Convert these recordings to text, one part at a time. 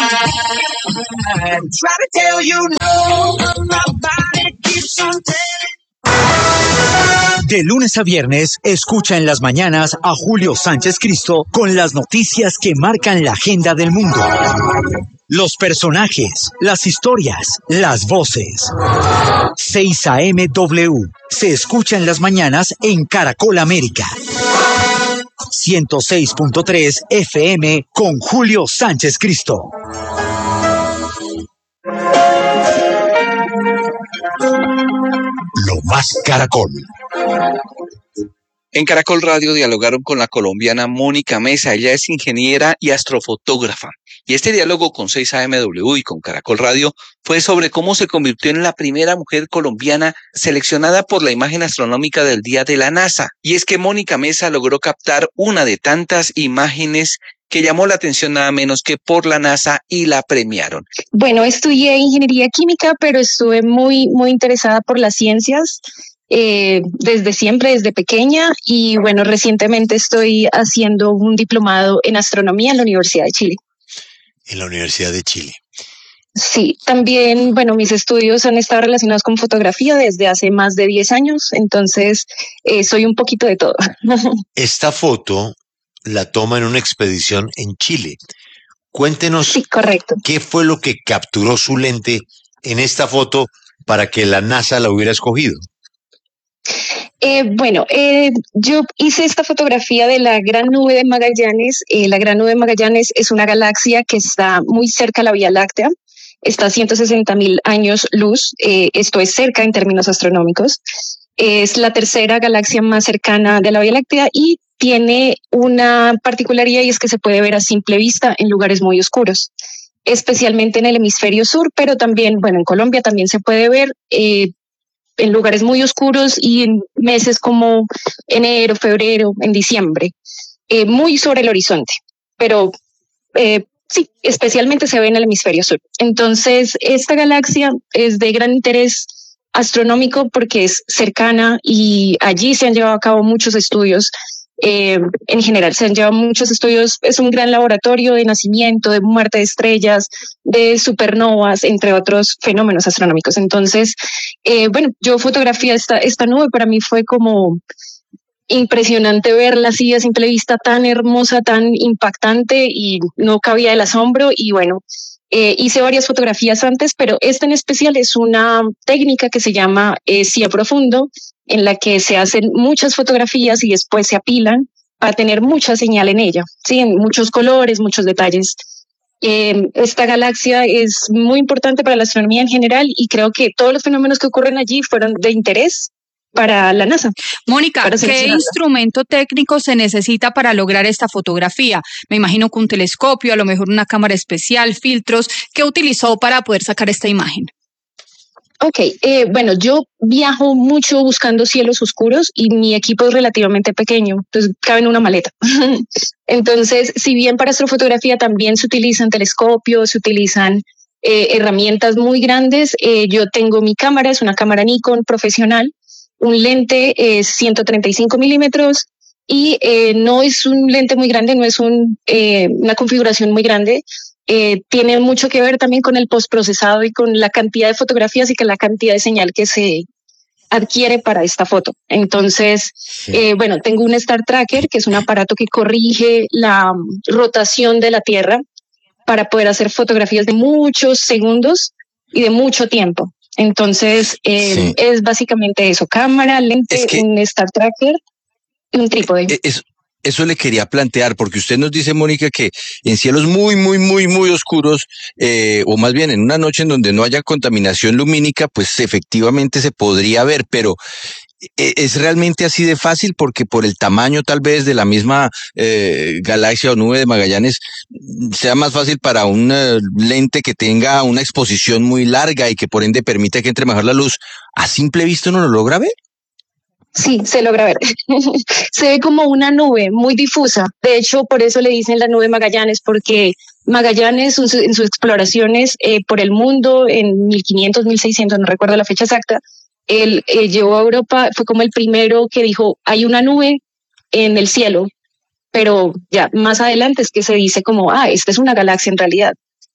Try to tell you no, but my body keeps on telling. De lunes a viernes, escucha en las mañanas a Julio Sánchez Cristo con las noticias que marcan la agenda del mundo. Los personajes, las historias, las voces. 6 a.m. W. Se escucha en las mañanas en Caracol América. 106.3 FM con Julio Sánchez Cristo. Lo más Caracol. En Caracol Radio dialogaron con la colombiana Mónica Mesa. Ella es ingeniera y astrofotógrafa. Y este diálogo con 6AMW y con Caracol Radio fue sobre cómo se convirtió en la primera mujer colombiana seleccionada por la imagen astronómica del día de la NASA. Y es que Mónica Mesa logró captar una de tantas imágenes que llamó la atención nada menos que por la NASA y la premiaron. Bueno, estudié ingeniería química, pero estuve muy interesada por las ciencias. Desde siempre, desde pequeña, y bueno, recientemente estoy haciendo un diplomado en astronomía en la Universidad de Chile. En la Universidad de Chile. Sí, también, bueno, mis estudios han estado relacionados con fotografía desde hace más de 10 años, entonces soy un poquito de todo. Esta foto la toma en una expedición en Chile. Cuéntenos, sí, correcto. ¿Qué fue lo que capturó su lente en esta foto para que la NASA la hubiera escogido? Yo hice esta fotografía de la Gran Nube de Magallanes. La Gran Nube de Magallanes es una galaxia que está muy cerca a la Vía Láctea. Está a 160.000 años luz. Esto es cerca en términos astronómicos. Es la tercera galaxia más cercana de la Vía Láctea y tiene una particularidad, y es que se puede ver a simple vista en lugares muy oscuros, especialmente en el hemisferio sur, pero también, bueno, en Colombia también se puede ver en lugares muy oscuros y en meses como enero, febrero, en diciembre, muy sobre el horizonte, pero sí, especialmente se ve en el hemisferio sur. Entonces, esta galaxia es de gran interés astronómico porque es cercana y allí se han llevado a cabo muchos estudios. En general se han llevado muchos estudios. Es un gran laboratorio de nacimiento, de muerte de estrellas, de supernovas, entre otros fenómenos astronómicos. Entonces, yo fotografié esta nube. Para mí fue como impresionante verla así a simple vista, tan hermosa, tan impactante, y no cabía el asombro. Y bueno, hice varias fotografías antes, pero esta en especial es una técnica que se llama CIA profundo, en la que se hacen muchas fotografías y después se apilan para tener mucha señal en ella, ¿sí? En muchos colores, muchos detalles. Esta galaxia es muy importante para la astronomía en general y creo que todos los fenómenos que ocurren allí fueron de interés para la NASA. Mónica, ¿qué instrumento técnico se necesita para lograr esta fotografía? Me imagino que un telescopio, a lo mejor una cámara especial, filtros. ¿Qué utilizó para poder sacar esta imagen? Ok, yo viajo mucho buscando cielos oscuros y mi equipo es relativamente pequeño, entonces cabe en una maleta. Entonces, si bien para astrofotografía también se utilizan telescopios, se utilizan herramientas muy grandes, yo tengo mi cámara, es una cámara Nikon profesional, un lente es 135 milímetros y no es un lente muy grande, no es una configuración muy grande. Tiene mucho que ver también con el postprocesado y con la cantidad de fotografías y con la cantidad de señal que se adquiere para esta foto. Entonces, tengo un Star Tracker, que es un aparato que corrige la rotación de la Tierra para poder hacer fotografías de muchos segundos y de mucho tiempo. Entonces, es básicamente eso: cámara, lente, un Star Tracker y un trípode. Eso le quería plantear, porque usted nos dice, Mónica, que en cielos muy oscuros, o más bien en una noche en donde no haya contaminación lumínica, pues efectivamente se podría ver, pero ¿es realmente así de fácil? Porque por el tamaño tal vez de la misma galaxia o nube de Magallanes, sea más fácil para un lente que tenga una exposición muy larga y que por ende permite que entre mejor la luz. ¿A simple vista uno lo logra ver? Sí, se logra ver. Se ve como una nube muy difusa. De hecho, por eso le dicen la nube Magallanes, porque Magallanes en sus exploraciones por el mundo en 1500, 1600, no recuerdo la fecha exacta, él llegó a Europa, fue como el primero que dijo, hay una nube en el cielo, pero ya más adelante es que se dice como, esta es una galaxia en realidad.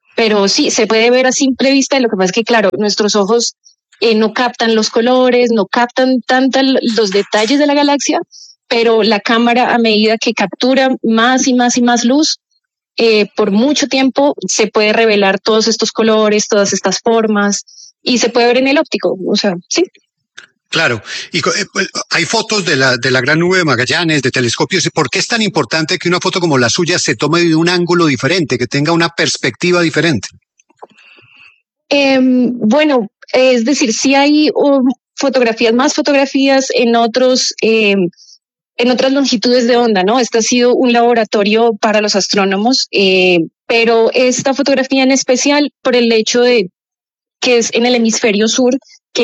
pero sí, se puede ver a simple vista. Lo que pasa es que, claro, nuestros ojos no captan los colores, no captan tanto los detalles de la galaxia, pero la cámara, a medida que captura más y más y más luz, por mucho tiempo se puede revelar todos estos colores, todas estas formas, y se puede ver en el óptico. O sea, sí. Claro, y hay fotos de la Gran Nube de Magallanes, de telescopios. ¿Por qué es tan importante que una foto como la suya se tome de un ángulo diferente, que tenga una perspectiva diferente? Bueno, es decir, sí hay más fotografías en otras longitudes de onda, ¿no? Este ha sido un laboratorio para los astrónomos, pero esta fotografía en especial, por el hecho de que es en el hemisferio sur, que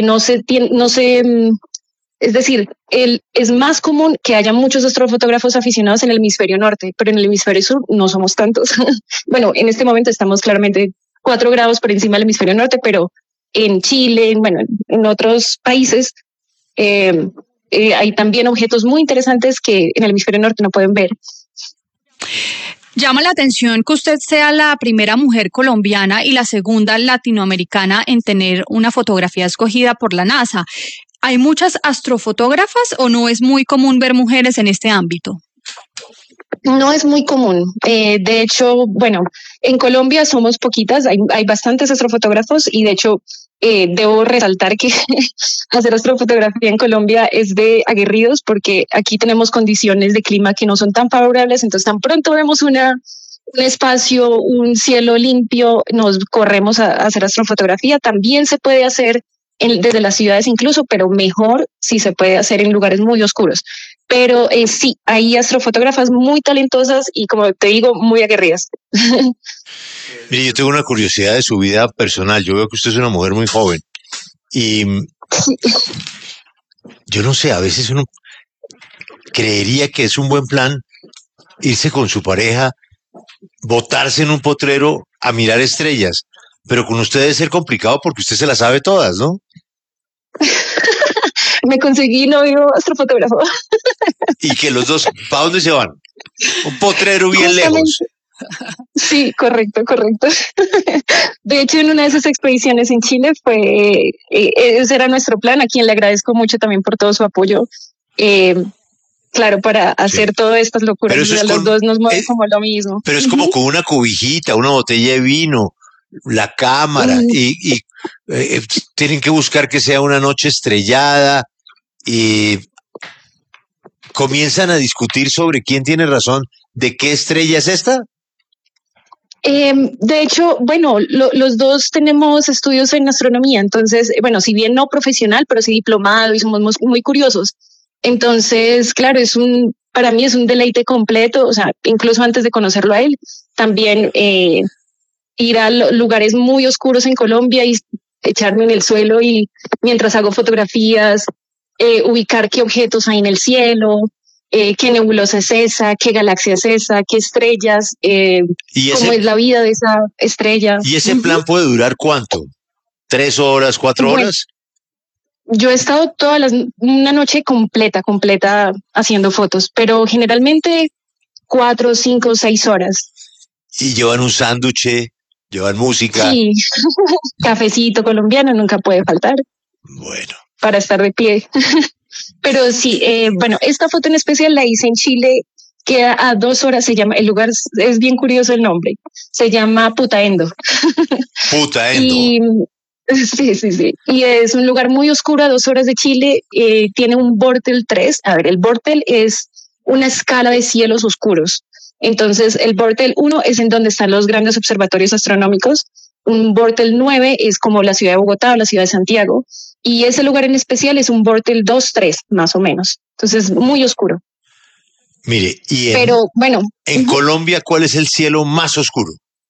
es decir, es más común que haya muchos astrofotógrafos aficionados en el hemisferio norte, pero en el hemisferio sur no somos tantos. Bueno, en este momento estamos claramente 4 grados por encima del hemisferio norte, pero en Chile, bueno, en otros países, hay también objetos muy interesantes que en el hemisferio norte no pueden ver. Llama la atención que usted sea la primera mujer colombiana y la segunda latinoamericana en tener una fotografía escogida por la NASA. ¿Hay muchas astrofotógrafas o no es muy común ver mujeres en este ámbito? No es muy común. De hecho, bueno, en Colombia somos poquitas, hay bastantes astrofotógrafos y de hecho debo resaltar que hacer astrofotografía en Colombia es de aguerridos porque aquí tenemos condiciones de clima que no son tan favorables, entonces tan pronto vemos un espacio, un cielo limpio, nos corremos a hacer astrofotografía. También se puede hacer desde las ciudades incluso, pero mejor si se puede hacer en lugares muy oscuros. Pero sí, hay astrofotógrafas muy talentosas y, como te digo, muy aguerridas. Mire, yo tengo una curiosidad de su vida personal. Yo veo que usted es una mujer muy joven y yo no sé, a veces uno creería que es un buen plan irse con su pareja, botarse en un potrero a mirar estrellas, pero con usted debe ser complicado porque usted se las sabe todas, ¿no? Me conseguí novio astrofotógrafo. Y que los dos, ¿para dónde se van? Un potrero bien lejos. Sí, correcto. De hecho, en una de esas expediciones en Chile ese era nuestro plan, a quien le agradezco mucho también por todo su apoyo. Claro, para hacer todas estas locuras. Los dos nos mueven como lo mismo. Pero es como con una cobijita, una botella de vino, la cámara, y tienen que buscar que sea una noche estrellada y comienzan a discutir sobre quién tiene razón, de qué estrella es esta. De hecho, bueno, los dos tenemos estudios en astronomía, entonces, bueno, si bien no profesional, pero sí diplomado y somos muy curiosos. Entonces, claro, para mí es un deleite completo, o sea, incluso antes de conocerlo a él, también ir a lugares muy oscuros en Colombia y echarme en el suelo y mientras hago fotografías, ubicar qué objetos hay en el cielo, qué nebulosa es esa, qué galaxia es esa, qué estrellas, cómo es la vida de esa estrella. ¿Y ese plan puede durar cuánto? ¿3 horas, 4 horas? Yo he estado una noche completa haciendo fotos, pero generalmente 4, 5, 6 horas. ¿Y llevan un sándwich? ¿Llevan música? Sí, cafecito colombiano nunca puede faltar. Bueno. Para estar de pie. Pero sí, bueno, esta foto en especial la hice en Chile, queda a 2 horas, el lugar es bien curioso el nombre, se llama Putaendo. Putaendo. Sí. Y es un lugar muy oscuro a 2 horas de Chile, tiene un Bortel 3. A ver, el Bortel es una escala de cielos oscuros. Entonces, el Bortel 1 es en donde están los grandes observatorios astronómicos. Un Bortel 9 es como la ciudad de Bogotá o la ciudad de Santiago. Y ese lugar en especial es un Bortel 2-3, más o menos. Entonces, muy oscuro. Mire, pero bueno. En Colombia, ¿cuál es el cielo más oscuro?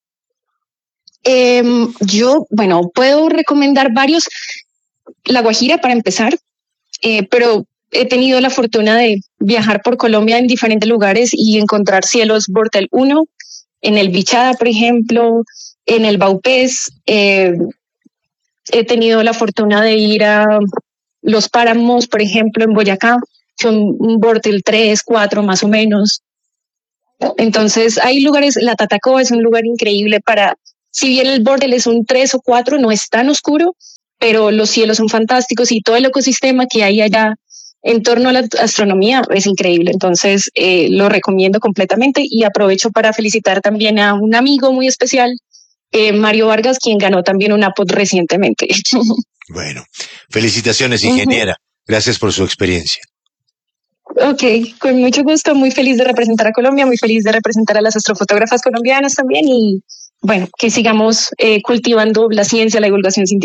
Yo, bueno, puedo recomendar varios. La Guajira, para empezar, pero he tenido la fortuna de viajar por Colombia en diferentes lugares y encontrar cielos Bortel 1, en el Bichada, por ejemplo, en el Baupés. He tenido la fortuna de ir a los páramos, por ejemplo, en Boyacá, son un Bortel 3, 4 más o menos. Entonces hay lugares, la Tatacoa es un lugar increíble para Si bien el bordel es un 3 o 4, no es tan oscuro, pero los cielos son fantásticos y todo el ecosistema que hay allá en torno a la astronomía es increíble. Entonces, lo recomiendo completamente y aprovecho para felicitar también a un amigo muy especial, Mario Vargas, quien ganó también una POT recientemente. Bueno, felicitaciones, ingeniera. Gracias por su experiencia. Ok, con mucho gusto, muy feliz de representar a Colombia, muy feliz de representar a las astrofotógrafas colombianas también y bueno, que sigamos cultivando la ciencia, la divulgación científica.